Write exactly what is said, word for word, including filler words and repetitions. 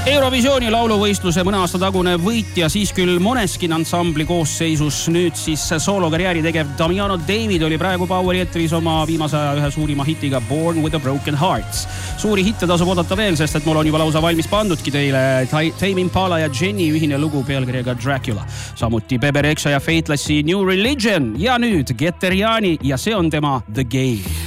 Eurovisiooni lauluvõistluse mõne aasta tagune võitja siis küll Måneskin ansambli koosseisus, nüüd siis soolokarjääri tegev Damiano David oli praegu Poweri eetris oma viimase aja ühe suurima hitiga Born with a Broken Heart. Suuri hitte tasub oodata veel, sest et mul on juba lausa valmis pandudki teile Tame Impala ja Jenny ühine lugu pealkirjaga Dracula. Samuti Bebe Rexha ja Faithlessi New Religion ja nüüd Geteriani ja see on tema The Game.